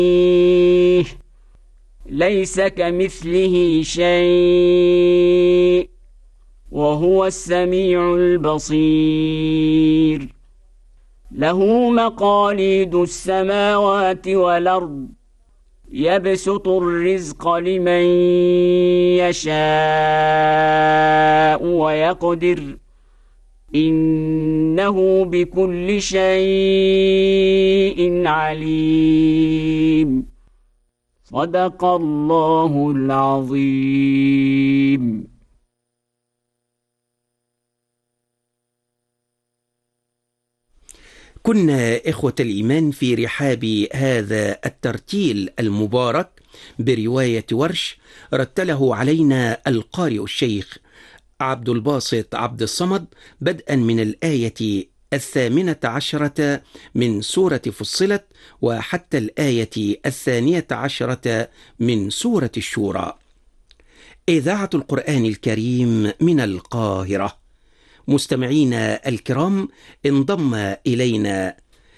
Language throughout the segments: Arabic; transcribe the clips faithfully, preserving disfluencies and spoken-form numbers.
ليس كمثله شيء وهو السميع البصير. له مقاليد السماوات والأرض يبسط الرزق لمن يشاء ويقدر إنه بكل شيء عليم. صدق الله العظيم. كنا إخوة الإيمان في رحاب هذا الترتيل المبارك برواية ورش رتله علينا القارئ الشيخ عبد الباسط عبد الصمد بدءا من الآية الثامنة عشرة من سورة فصلت وحتى الآية الثانية عشرة من سورة الشورى. إذاعة القرآن الكريم من القاهرة. مستمعينا الكرام، انضم إلينا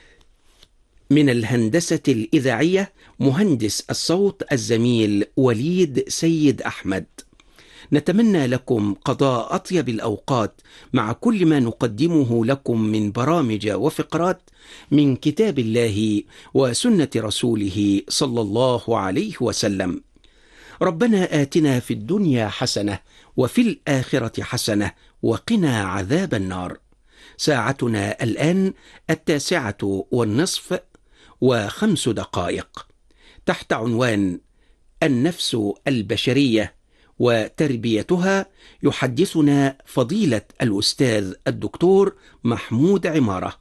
من الهندسة الإذاعية مهندس الصوت الزميل وليد سيد أحمد. نتمنى لكم قضاء أطيب الأوقات مع كل ما نقدمه لكم من برامج وفقرات من كتاب الله وسنة رسوله صلى الله عليه وسلم. ربنا آتنا في الدنيا حسنة وفي الآخرة حسنة وقنا عذاب النار. ساعتنا الآن التاسعة والنصف وخمس دقائق، تحت عنوان النفس البشرية وتربيتها، يحدثنا فضيلة الأستاذ الدكتور محمود عمارة.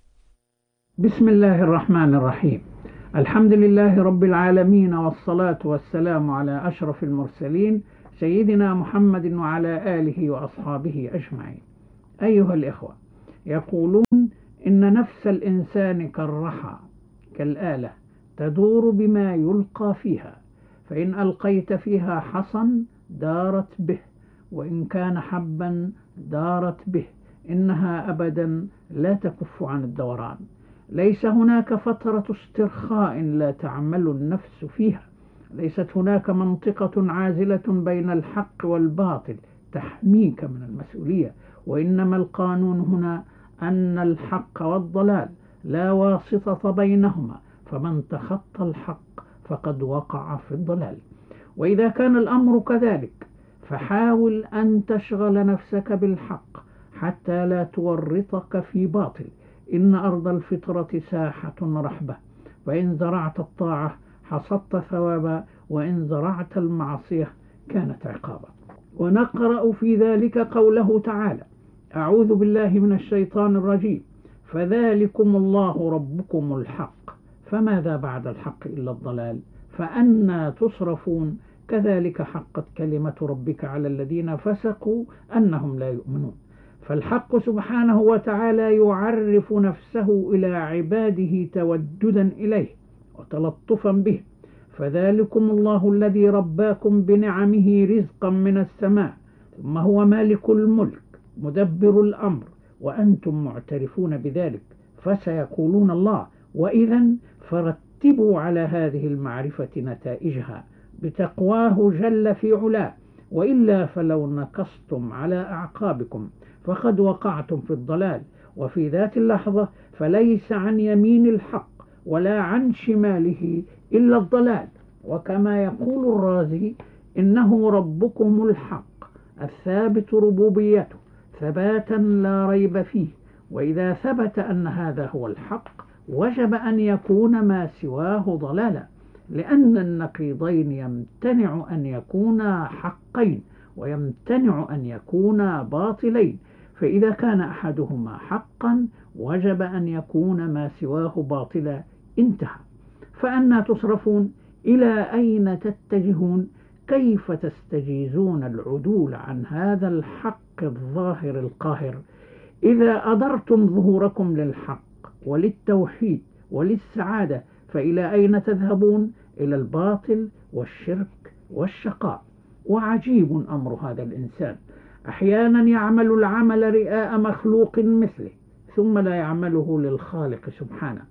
بسم الله الرحمن الرحيم. الحمد لله رب العالمين، والصلاة والسلام على أشرف المرسلين سيدنا محمد وعلى آله وأصحابه أجمعين. أيها الإخوة، يقولون إن نفس الإنسان كالرحى كالآلة تدور بما يلقى فيها، فإن ألقيت فيها حصى دارت به، وإن كان حبا دارت به، إنها أبدا لا تكف عن الدوران. ليس هناك فترة استرخاء لا تعمل النفس فيها، ليست هناك منطقة عازلة بين الحق والباطل تحميك من المسؤولية، وإنما القانون هنا أن الحق والضلال لا واسطة بينهما، فمن تخطى الحق فقد وقع في الضلال. وإذا كان الأمر كذلك فحاول أن تشغل نفسك بالحق حتى لا تورطك في باطل. إن أرض الفطرة ساحة رحبة، فإن زرعت الطاعة حصدت ثوابا، وإن زرعت المعصية كانت عقابا. ونقرأ في ذلك قوله تعالى: أعوذ بالله من الشيطان الرجيم، فذلكم الله ربكم الحق، فماذا بعد الحق إلا الضلال، فأنى تصرفون، كذلك حقت كلمة ربك على الذين فسقوا أنهم لا يؤمنون. فالحق سبحانه وتعالى يعرف نفسه إلى عباده توددا إليه وتلطفا به. فذلكم الله الذي رباكم بنعمه رزقا من السماء، ثم هو مالك الملك مدبر الأمر، وأنتم معترفون بذلك، فسيقولون الله. وإذا فرتبوا على هذه المعرفة نتائجها بتقواه جل في علاه، وإلا فلو نكصتم على أعقابكم فقد وقعتم في الضلال. وفي ذات اللحظة فليس عن يمين الحق ولا عن شماله إلا الضلال. وكما يقول الرازي: إنه ربكم الحق الثابت ربوبيته ثباتا لا ريب فيه. وإذا ثبت أن هذا هو الحق وجب أن يكون ما سواه ضلالا، لأن النقيضين يمتنع أن يكونا حقين ويمتنع أن يكونا باطلين، فإذا كان أحدهما حقا وجب أن يكون ما سواه باطلا. انتهى. فأنا تصرفون؟ إلى أين تتجهون؟ كيف تستجيزون العدول عن هذا الحق الظاهر القاهر؟ إذا أدرتم ظهوركم للحق وللتوحيد وللسعادة فإلى أين تذهبون؟ إلى الباطل والشرك والشقاء. وعجيب أمر هذا الإنسان، أحيانا يعمل العمل رئاء مخلوق مثله ثم لا يعمله للخالق سبحانه،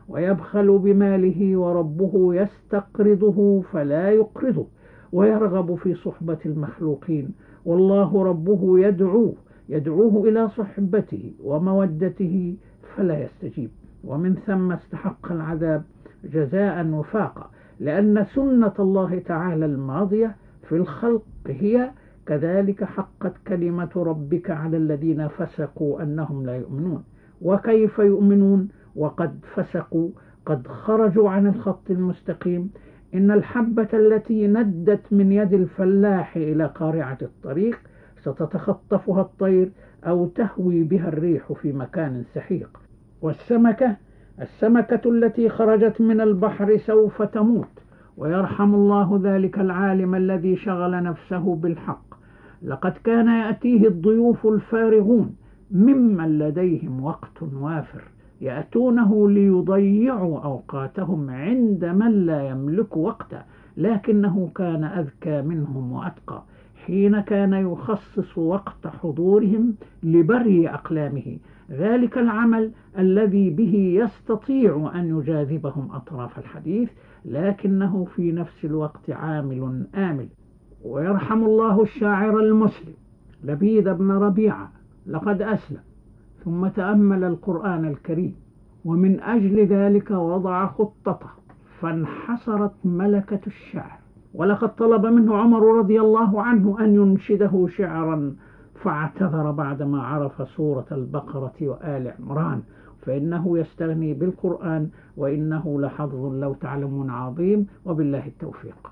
ويبخل بماله وربه يستقرضه فلا يقرضه، ويرغب في صحبة المخلوقين والله ربه يدعوه يدعوه إلى صحبته ومودته فلا يستجيب، ومن ثم استحق العذاب جزاء وفاقا، لأن سنة الله تعالى الماضية في الخلق هي كذلك حقت كلمة ربك على الذين فسقوا أنهم لا يؤمنون. وكيف يؤمنون وقد فسقوا، قد خرجوا عن الخط المستقيم؟ إن الحبة التي ندت من يد الفلاح إلى قارعة الطريق ستتخطفها الطير أو تهوي بها الريح في مكان سحيق. والسمكة السمكة التي خرجت من البحر سوف تموت، ويرحم الله ذلك العالم الذي شغل نفسه بالحق. لقد كان يأتيه الضيوف الفارغون ممن لديهم وقت وافر، يأتونه ليضيعوا أوقاتهم عند من لا يملك وقتا، لكنه كان أذكى منهم وأتقى حين كان يخصص وقت حضورهم لبري أقلامه، ذلك العمل الذي به يستطيع أن يجاذبهم أطراف الحديث، لكنه في نفس الوقت عامل آمل. ويرحم الله الشاعر المسلم لبيد بن ربيعة، لقد أسلم ثم تأمل القرآن الكريم، ومن أجل ذلك وضع خطته فانحسرت ملكة الشعر، ولقد طلب منه عمر رضي الله عنه أن ينشده شعرا فاعتذر بعدما عرف سورة البقرة وآل عمران، فإنه يستغني بالقرآن وإنه لحظ لو تعلمون عظيم، وبالله التوفيق.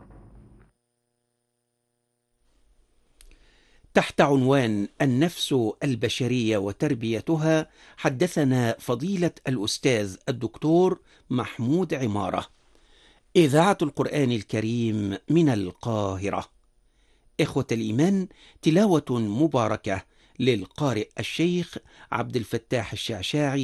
تحت عنوان النفس البشرية وتربيتها حدثنا فضيلة الأستاذ الدكتور محمود عمارة. إذاعة القرآن الكريم من القاهرة. إخوة الإيمان، تلاوة مباركة للقارئ الشيخ عبد الفتاح الشعشاعي